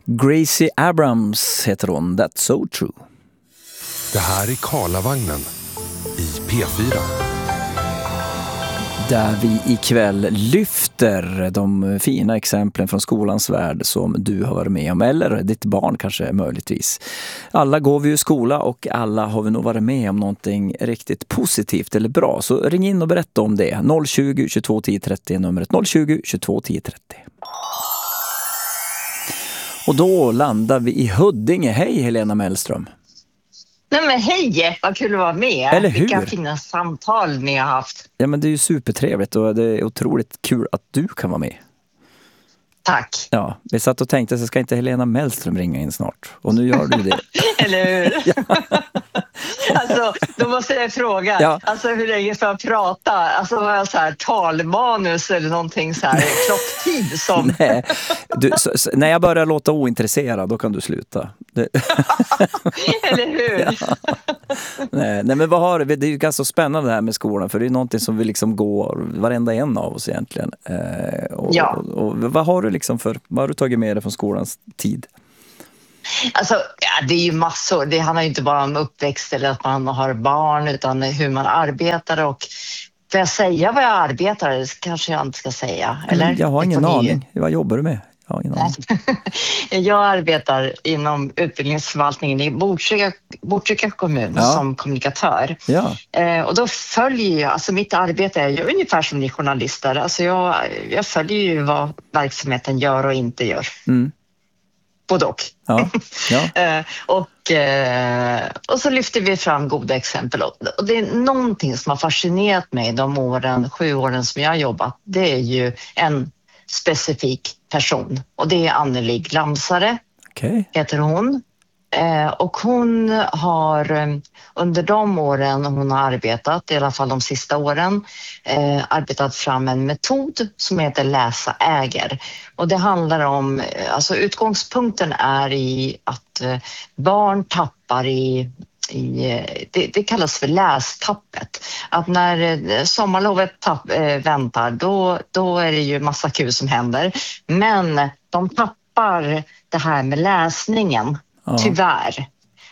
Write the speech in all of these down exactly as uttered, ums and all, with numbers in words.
Gracie Abrams heter hon, That's So True. Det här är Karlavagnen i P fyra. Där vi ikväll lyfter de fina exemplen från skolans värld som du har varit med om, eller ditt barn kanske möjligtvis. Alla går vi i skola och alla har vi nog varit med om någonting riktigt positivt eller bra. Så ring in och berätta om det. noll tjugo, tjugotvå, tio trettio, numret noll tjugo, tjugotvå, tio trettio. Och då landar vi i Huddinge. Hej Helena Mellström. Nej men hej, vad kul att vara med. Eller hur? Vilka fina samtal ni har haft. Ja, men det är ju supertrevligt och det är otroligt kul att du kan vara med. Tack. Ja, vi satt och tänkte så ska inte Helena Mellström ringa in snart. Och nu gör du det. Eller hur? Ja. Alltså, då måste jag fråga. Ja. Alltså, hur länge får jag prata? Alltså, har jag så här talmanus eller någonting så här klocktid som... Nej, du, så, så, när jag börjar låta ointresserad, då kan du sluta. Det... Eller hur? Ja. Nej, nej, men vad har du? Det är ju ganska spännande det här med skolan, för det är någonting som vi liksom går, varenda en av oss egentligen. Eh, och, Ja. och, och, vad har du liksom för, vad har du tagit med dig från skolans tid? Alltså, ja, det är ju massor. Det handlar ju inte bara om uppväxt eller att man har barn, utan hur man arbetar. Och får jag säga vad jag arbetar? Det kanske jag inte ska säga. Eller? Jag har ingen ni... aning. Vad jobbar du med? Jag har ingen aning. Jag arbetar inom utbildningsförvaltningen i Botkyrka, Botkyrka kommun, ja, som kommunikatör. Ja. Eh, och då följer jag, alltså mitt arbete är ju ungefär som ni journalister. Alltså jag, jag följer ju vad verksamheten gör och inte gör. Mm. Både och. Ja. Ja. eh, och, eh, och så lyfter vi fram goda exempel. Och det är någonting som har fascinerat mig de åren, sju åren som jag har jobbat. Det är ju en specifik person. Och det är Anneli Glamsare, okay. heter hon. Eh, och hon har under de åren hon har arbetat, i alla fall de sista åren, eh, arbetat fram en metod som heter läsa äger. Och det handlar om, alltså utgångspunkten är i att eh, barn tappar i I, det, det kallas för lästappet. Att när sommarlovet tapp, äh, väntar, då, då är det ju massa kul som händer. Men de tappar det här med läsningen, ja. Tyvärr.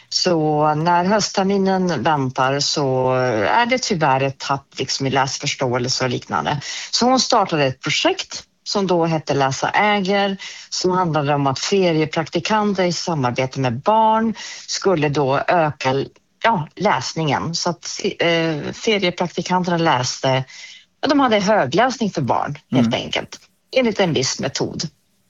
Så när höstterminen väntar så är det tyvärr ett tapp liksom i läsförståelse och liknande. Så hon startade ett projekt som då hette Läsa äger, som handlade om att feriepraktikanter i samarbete med barn skulle då öka ja, läsningen. Så att eh, feriepraktikanterna läste, ja, de hade högläsning för barn helt mm. enkelt, enligt en viss metod.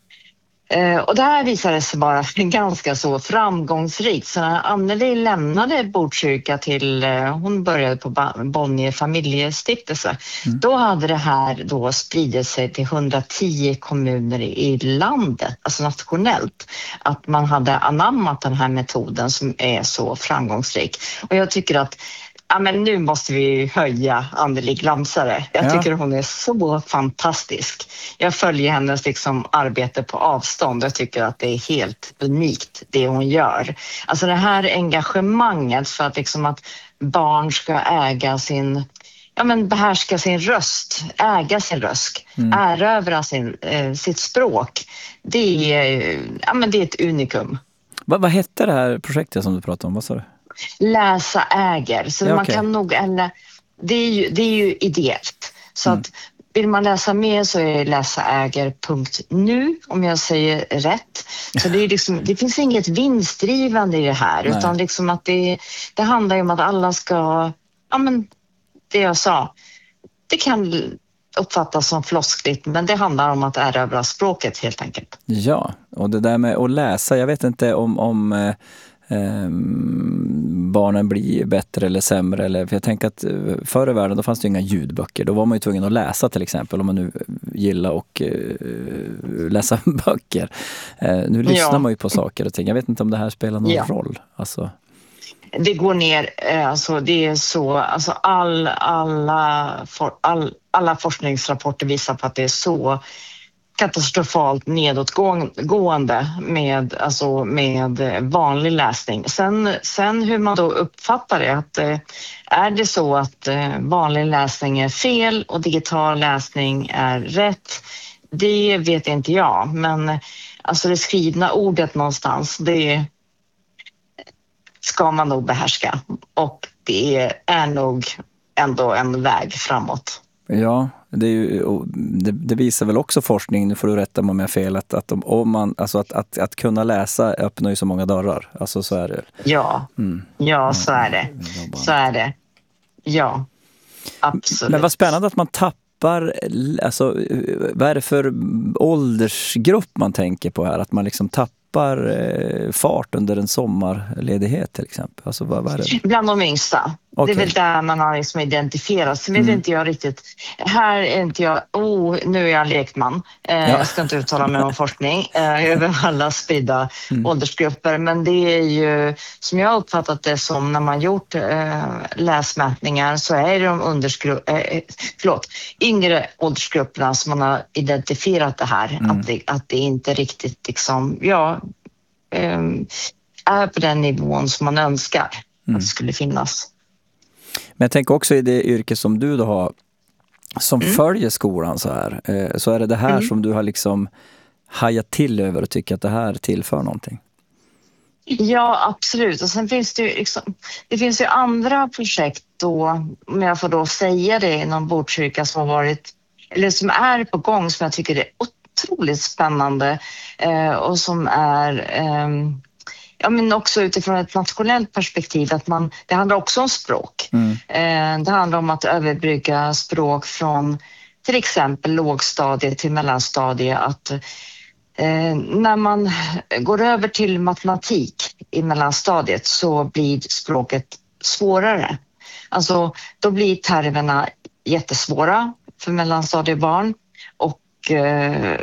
Eh, och det här visade sig vara ganska så framgångsrikt. Så när Anneli lämnade Botkyrka till, eh, hon började på Bonnier familjestiftelse, mm. då hade det här då spridit sig till hundratio kommuner i landet, alltså nationellt, att man hade anammat den här metoden som är så framgångsrik. Och jag tycker att ja, men nu måste vi höja Anneli Glamsare. Jag ja. tycker hon är så fantastisk. Jag följer hennes liksom arbete på avstånd. Jag tycker att det är helt unikt det hon gör. Alltså det här engagemanget för att, liksom att barn ska äga sin, ja men behärska sin röst, äga sin röst, mm. erövra sin, eh, sitt språk. Det är, ja, men det är ett unikum. Vad, vad hette det här projektet som du pratade om? Vad sa du? Läsa äger. Så ja, man okay. kan nog, eller, det, är ju, det är ju ideellt. Så mm. att vill man läsa mer så är det läsaäger punkt nu, om jag säger rätt. Så det, är liksom, det finns inget vinstdrivande i det här. Nej. Utan liksom att det, det handlar ju om att alla ska, ja men det jag sa, det kan uppfattas som floskligt, men det handlar om att erövra språket helt enkelt. Ja, och det där med att läsa, jag vet inte om, om eh, barnen blir bättre eller sämre, eller, för jag tänker att förr i världen då fanns det inga ljudböcker, då var man ju tvungen att läsa till exempel, om man nu gillar och uh, läsa böcker. Uh, nu lyssnar ja. man ju på saker och ting. Jag vet inte om det här spelar någon ja. roll. Alltså. Det går ner, alltså det är så, alltså all, alla, for, all, alla forskningsrapporter visar på att det är så katastrofalt nedåtgående med, alltså med vanlig läsning. Sen, sen hur man då uppfattar det, att är det så att vanlig läsning är fel och digital läsning är rätt, det vet inte jag, men alltså det skrivna ordet någonstans, det ska man nog behärska. Och det är nog ändå en väg framåt. Ja, det, är ju, det, det visar väl också forskning, nu får du rätta mig om jag har fel, att, att, om man, alltså att, att, att kunna läsa öppnar ju så många dörrar. Alltså så är det. Ja, mm. ja så är det. Så är det. Ja, absolut. Men vad spännande att man tappar, alltså, vad är det för åldersgrupp man tänker på här? Att man liksom tappar fart under en sommarledighet till exempel? Alltså, vad, vad är det? Bland de yngsta. Okay. Det är väl där man har liksom identifierat. Sen vet mm. inte jag riktigt. Här är inte jag... Oh, nu är jag lekman. Eh, ja. Jag ska inte uttala mig om forskning eh, över alla spridda mm. åldersgrupper. Men det är ju, som jag har uppfattat det som, när man gjort eh, läsmätningar, så är det de underskru- eh, förlåt, yngre åldersgrupperna som man har identifierat det här. Mm. Att, det, att det inte riktigt liksom, ja, eh, är på den nivån som man önskar mm. att det skulle finnas. Men jag tänker också i det yrke som du då har, som mm. följer skolan så här, så är det det här mm. som du har liksom hajat till över och tycker att det här tillför någonting. Ja, absolut. Och sen finns det ju liksom, det finns ju andra projekt då, om jag får då säga det, inom Botkyrka som har varit, eller som är på gång, som jag tycker är otroligt spännande eh, och som är... Eh, Ja, men också utifrån ett nationellt perspektiv, att man, det handlar också om språk. Mm. Eh, det handlar om att överbrygga språk från till exempel lågstadie till mellanstadie. Att eh, när man går över till matematik i mellanstadiet så blir språket svårare. Alltså då blir termerna jättesvåra för mellanstadiebarn och eh,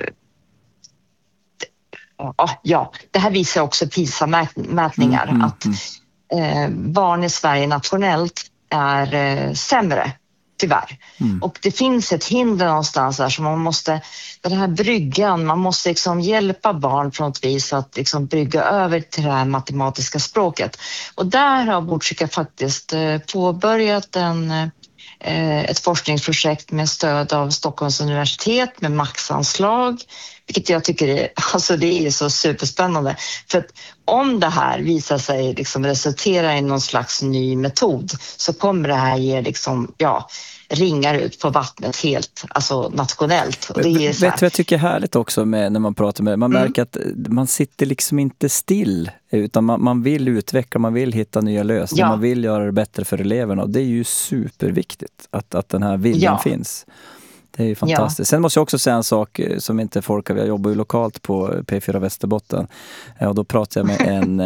ja, det här visar också PISA-mätningar mm, mm, att eh, barn i Sverige nationellt är eh, sämre, tyvärr. Mm. Och det finns ett hinder någonstans där, så man måste, den här bryggan, man måste liksom hjälpa barn på något vis att liksom brygga över till det här matematiska språket. Och där har Botkyrka faktiskt eh, påbörjat en eh, ett forskningsprojekt med stöd av Stockholms universitet med maxanslag, vilket jag tycker är, alltså det är så superspännande. För att om det här visar sig liksom resultera i någon slags ny metod, så kommer det här ge liksom, ja, ringar ut på vattnet helt, alltså nationellt. Och det är så här. Vet du vad jag tycker är härligt också med när man pratar med, man märker mm. att man sitter liksom inte still, utan man, man vill utveckla, man vill hitta nya lösningar, ja. Man vill göra det bättre för eleverna, och det är ju superviktigt att, att den här viljan ja. finns. Det är ju fantastiskt. Ja. Sen måste jag också säga en sak som inte folk har. Jag jobbar ju lokalt på P fyra Västerbotten. Och då pratar jag med en,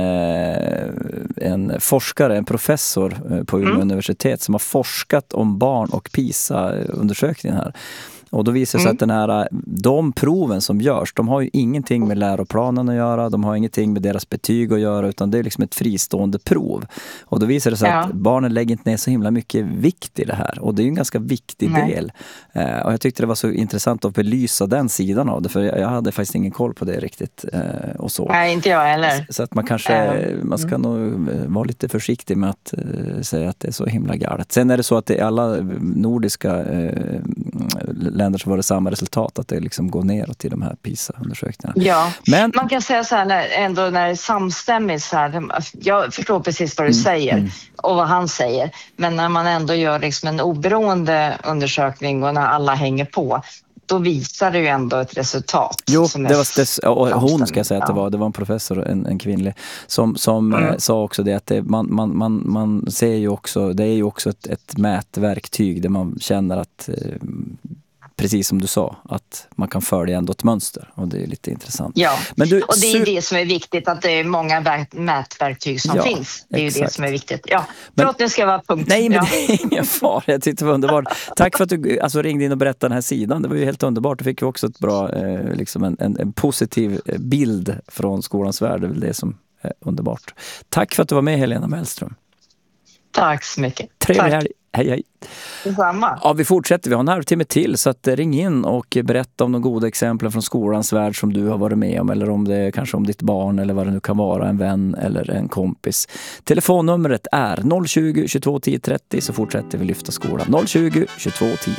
en forskare, en professor på Umeå mm. universitet som har forskat om barn och PISA-undersökningen här. Och då visar det sig mm. att den här, de proven som görs, de har ju ingenting med läroplanen att göra, de har ingenting med deras betyg att göra, utan det är liksom ett fristående prov. Och då visar det sig ja. att barnen lägger inte ner så himla mycket vikt i det här. Och det är ju en ganska viktig Nej. del. Eh, och jag tyckte det var så intressant att belysa den sidan av det, för jag, jag hade faktiskt ingen koll på det riktigt. Eh, och så. Nej, inte jag heller. Så att man kanske, mm. man ska nog vara lite försiktig med att eh, säga att det är så himla galet. Sen är det så att det är alla nordiska eh, länder som var det samma resultat, att det liksom går neråt i de här PISA-undersökningarna. Ja, men man kan säga så här, när, ändå när det är samstämmigt så här, jag förstår precis vad du mm, säger mm. och vad han säger, men när man ändå gör liksom en oberoende undersökning och när alla hänger på, då visar det ju ändå ett resultat. Jo, som det var det, och hon ska jag säga att det var, det var en professor, en, en kvinnlig, som, som mm. eh, sa också det att det, man, man, man, man ser ju också, det är ju också ett, ett mätverktyg där man känner att eh, precis som du sa, att man kan följa ändå ett mönster, och det är lite intressant. Ja, men du, och det är det som är viktigt, att det är många mätverktyg som ja, finns. Det är exakt. ju det som är viktigt. Ja, men, förlåt, nu ska jag vara punkt. Nej, men ja. det är ingen fara. Jag tyckte det var underbart. Tack för att du alltså, ringde in och berättade den här sidan. Det var ju helt underbart. Du fick ju också ett bra, eh, liksom en, en, en positiv bild från skolans värld. Det är väl det som är underbart. Tack för att du var med, Helena Mellström. Tack så mycket. Trevlig helg. Hej, hej. Detsamma. Ja, vi fortsätter. Vi har en halvtimme till, så att ring in och berätta om de goda exemplen från skolans värld som du har varit med om, eller om det är kanske om ditt barn eller vad det nu kan vara, en vän eller en kompis. Telefonnumret är noll tjugo, tjugotvå, tio trettio, så fortsätter vi lyfta skolan. noll tjugo, tjugotvå, tio